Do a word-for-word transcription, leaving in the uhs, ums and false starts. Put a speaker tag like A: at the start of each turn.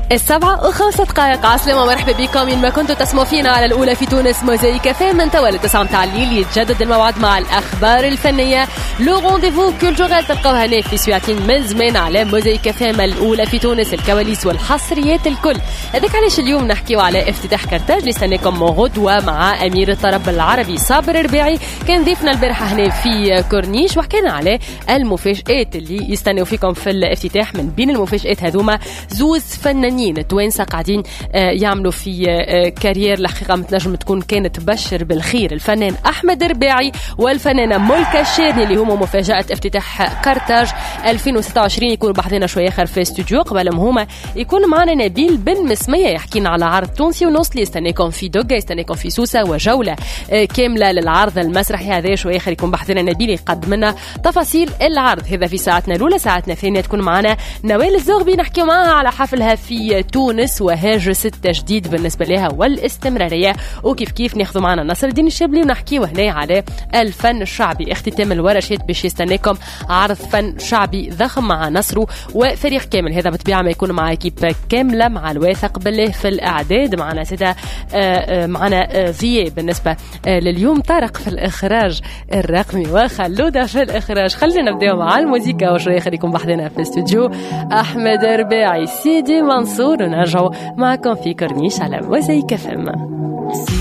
A: السبعة وخمسة دقائق عسلامة، مرحبا بكم إن ما كنتوا تسمعوا فينا على الأولى في تونس موزايك كافيه من توالي تسعة متاع الليل. يتجدد الموعد مع الأخبار الفنية، لو رونديفو كولتورال تلقاوها هنا في سويعتين من زمان على موزايك كافيه من الأولى في تونس، الكواليس والحصريات الكل. هذاك علاش اليوم نحكيو على افتتاح كرتاج اللي استناكم غدوة مع أمير الطرب العربي صابر ربيعي. كان ضيفنا البارحة هنا في كورنيش وحكينا على المفاجآت اللي يستنوا فيكم في الافتتاح. من بين المفاجآت هذوما زوز فنانين التوانسة قاعدين يعملوا في كارير الحقيقة متنجم تكون كانت تبشر بالخير، الفنان أحمد رباعي والفنانة ملكة الشيرني اللي هما مفاجأة افتتاح كرتاج ألفين وستة وعشرين. يكونوا بحضنا شوية آخر في استوديو، قبلهم هما يكون معنا نبيل بن مسمية يحكينا على عرض تونسي ونص اللي يستنيكم في دقة، يستنيكم في سوسة، وجولة كاملة للعرض المسرحي هذا. شوية آخر يكون بحضنا نبيل يقدم لنا تفاصيل العرض هذا في ساعتنا الأولى. ساعتنا الثانية تكون معنا نوال الزغبي نحكي معها على حفلها في تونس وهاجس التجديد بالنسبة لها والاستمرارية، وكيف كيف ناخذوا معنا نصر الدين الشابلي ونحكي هنا على الفن الشعبي. اختتام الورشات باش يستناكم عرض فن شعبي ضخم مع نصره وفريق كامل. هذا بطبيعة ما يكون مع كيب كاملة مع الواثق بالله في الإعداد. معنا سيدة معنا ضياء بالنسبة لليوم، طارق في الإخراج الرقمي وخلودة في الإخراج. خلينا نبدأ مع الموسيقى وشوية خليكم بحضنا في الاستوديو أحمد رباعي سيدي منصور، ونرجعوا معكم في كورنيش على موزايك فم.